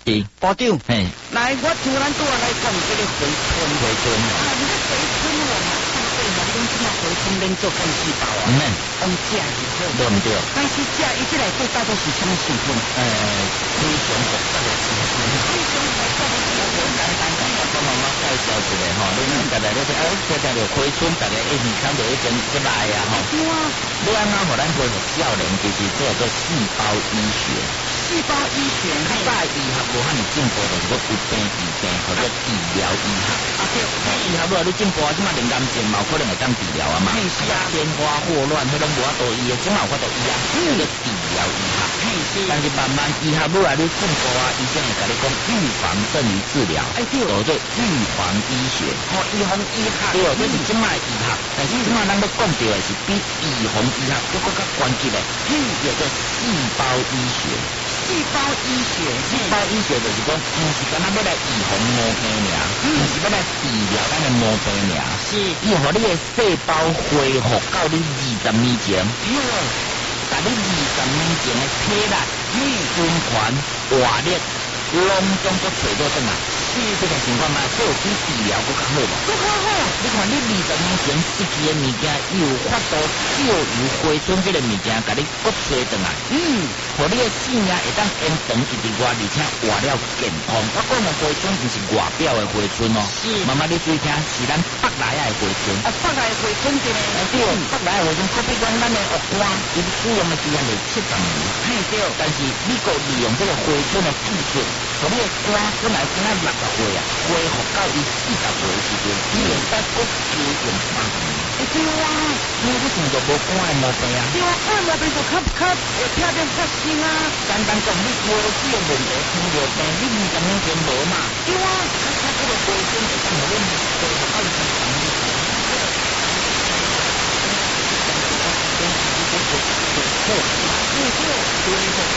对， 部长， 嘿， 来，我突然都要来讲这个回春。啊，你这回春我嘛，对嘛，你讲这回春连做干细胞啊，用食就好， 对唔对？ 但是食伊这内底到底是什么成分？ 非常复杂的成分。 非常复杂的成分。 我慢慢介绍一下吼，你大家你听，听着回春，大家一耳康就一种即来啊吼。你安怎互咱恢复少年，其实这叫做细胞医学。 细胞医学， 大医学无遐尼进步，就是讲有病治病，或者治疗医学。 啊对， 医学愈来愈进步啊，即马灵感症嘛有可能会当治疗啊嘛。 是啊， 天花霍乱，迄种无法度医的，即马有法度医啊，叫做治疗医学。但是慢慢医学愈来愈进步啊，医生会甲你讲预防胜于治疗，叫做预防医学。 预防医学， 对，这是即马医学，但是即马咱要讲到的是比预防医学更较关键的，叫做细胞医学。 细胞医学， 细胞医学就是讲，唔是干那要来预防毛病尔，唔是要来治疗咱的毛病尔， 是伊互你的细胞恢复到你20年前，把你20年前的体力、循环、活力，拢总都找到转来。这种情况嘛，这有比治疗更较好无？ 更较好。 你看你20年前失去的物件，伊有法度借由回春这个物件，甲你搁找转来。互你的性命会当延长一直外，而且活了健康。我讲的回春不是外表的回春哦，慢慢你注意听，是咱北来的回春。 北来回春的呢？ 对，北来的回春，可比讲咱的恶瓜，伊使用的时间就70年。 对， 但是你个利用这个回春的技术，互你的瓜本来今仔60岁啊，恢复到伊40岁的时阵，你会使搁使用30年。 对啊， 你为什么就无肝的毛病啊？ 对啊，肝毛病就较会听点发生啊。 简单讲，你无这个问题，糖尿病，你20年前无嘛？ 对啊， 这个回春会当互你恢复到正常的。恢复